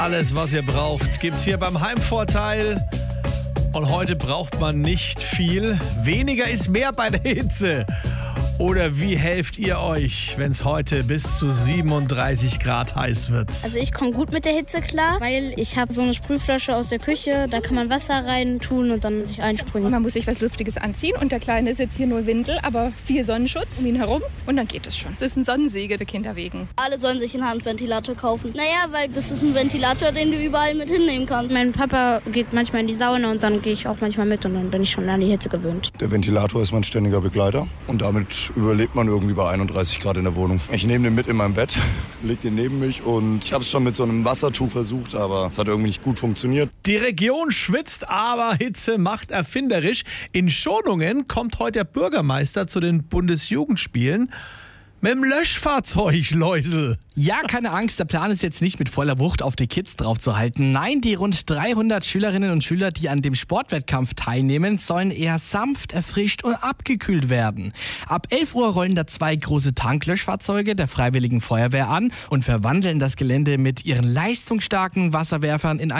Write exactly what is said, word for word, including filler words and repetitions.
Alles, was ihr braucht, gibt's hier beim Heimvorteil. Und heute braucht man nicht viel. Weniger ist mehr bei der Hitze. Oder wie helft ihr euch, wenn es heute bis zu siebenunddreißig Grad heiß wird? Also ich komme gut mit der Hitze klar, weil ich habe so eine Sprühflasche aus der Küche. Da kann man Wasser rein tun und dann sich einsprühen. Man muss sich was Luftiges anziehen und der Kleine ist jetzt hier nur Windel, aber viel Sonnenschutz um ihn herum und dann geht es schon. Das ist ein Sonnensegel für Kinder wegen. Alle sollen sich einen Handventilator kaufen. Naja, weil das ist ein Ventilator, den du überall mit hinnehmen kannst. Mein Papa geht manchmal in die Sauna und dann gehe ich auch manchmal mit und dann bin ich schon an die Hitze gewöhnt. Der Ventilator ist mein ständiger Begleiter und damit überlebt man irgendwie bei einunddreißig Grad in der Wohnung. Ich nehme den mit in mein Bett, leg den neben mich und ich habe es schon mit so einem Wassertuch versucht, aber es hat irgendwie nicht gut funktioniert. Die Region schwitzt, aber Hitze macht erfinderisch. In Schonungen kommt heute der Bürgermeister zu den Bundesjugendspielen mit dem Löschfahrzeug, Läusel. Ja, keine Angst, der Plan ist jetzt nicht mit voller Wucht auf die Kids draufzuhalten. Nein, die rund dreihundert Schülerinnen und Schüler, die an dem Sportwettkampf teilnehmen, sollen eher sanft, erfrischt und abgekühlt werden. Ab elf Uhr rollen da zwei große Tanklöschfahrzeuge der Freiwilligen Feuerwehr an und verwandeln das Gelände mit ihren leistungsstarken Wasserwerfern in ein